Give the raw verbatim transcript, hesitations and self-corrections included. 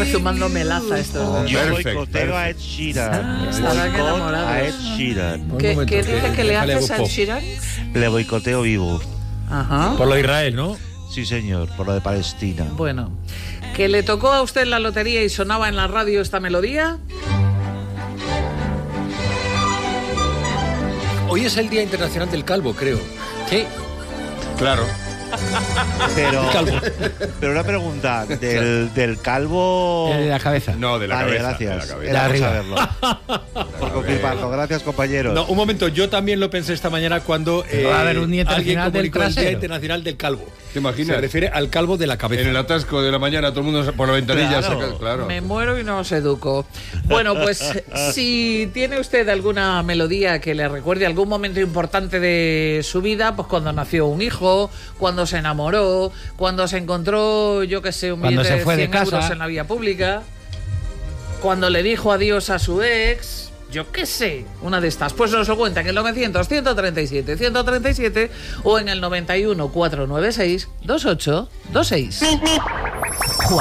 zumando melaza esto. Yo Perfect, boicoteo a Ed perfect. Sheeran. Estarán Boicot enamorados. a Ed Sheeran. ¿Qué, momento, ¿qué que- dice que le déjale haces a Ed poco. Sheeran? Le boicoteo vivo. Ajá. Por lo de Israel, ¿no? Sí, señor, por lo de Palestina. Bueno, ¿que le tocó a usted la lotería y sonaba en la radio esta melodía? Hoy es el Día Internacional del Calvo, creo. Sí. Claro. Pero, Calvo. pero una pregunta, ¿del, del calvo...? El de la cabeza. No, de la Vale, cabeza. gracias. De la cabeza. Era por arriba. saberlo. Por confirmarlo. Gracias, compañeros. No, un momento, yo también lo pensé esta mañana cuando Va a haber un Día alguien Internacional del comunicó el Día trasero. Internacional del Calvo. ¿Te imaginas? Se refiere al calvo de la cabeza. En el atasco de la mañana todo el mundo por la ventanilla Claro. saca. Claro. Me muero y no os educo. Bueno, pues si tiene usted alguna melodía que le recuerde algún momento importante de su vida, pues cuando nació un hijo, cuando se enamoró, cuando se encontró, yo qué sé, un Cuando billete se fue de cien euros casa. en la vía pública, cuando le dijo adiós a su ex, yo qué sé, una de estas. Pues nos lo cuenta en el novecientos, ciento treinta y siete, ciento treinta y siete o en el noventa y uno, cuatrocientos noventa y seis, veintiocho veintiséis.